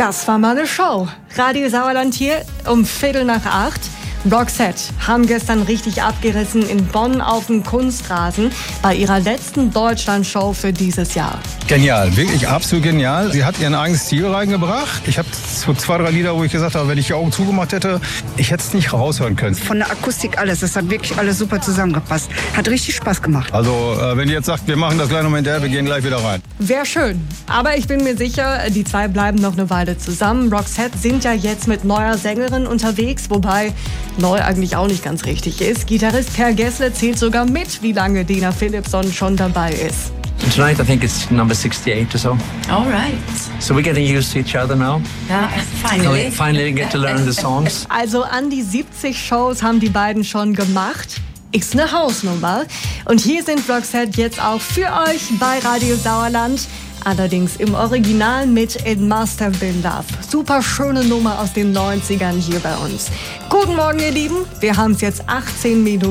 Das war mal eine Show. Radio Sauerland hier um 7:45. Roxette haben gestern richtig abgerissen in Bonn auf dem Kunstrasen bei ihrer letzten Deutschland-Show für dieses Jahr. Genial, wirklich absolut genial. Sie hat ihren eigenes Stil reingebracht. Ich habe so 2, 3 Lieder, wo ich gesagt habe, wenn ich die Augen zugemacht hätte, ich hätte es nicht raushören können. Von der Akustik alles, das hat wirklich alles super zusammengepasst. Hat richtig Spaß gemacht. Also wenn ihr jetzt sagt, wir machen das gleich nochmal hinterher, wir gehen gleich wieder rein. Wäre schön. Aber ich bin mir sicher, die zwei bleiben noch eine Weile zusammen. Roxette sind ja jetzt mit neuer Sängerin unterwegs, wobei neu eigentlich auch nicht ganz richtig ist. Gitarrist Per Gessle zählt sogar mit, wie lange Dina Philippson schon dabei ist. Tonight I think it's number 68 or so. All right. So we're getting used to each other now. Yeah, finally. Finally get to learn the songs. Also an die 70 Shows haben die beiden schon gemacht. Ist eine Hausnummer. Und hier sind Roxette jetzt auch für euch bei Radio Sauerland. Allerdings im Original mit It Must Have Been Love. Super schöne Nummer aus den 90ern hier bei uns. Guten Morgen, ihr Lieben. Wir haben es jetzt 18 Minuten.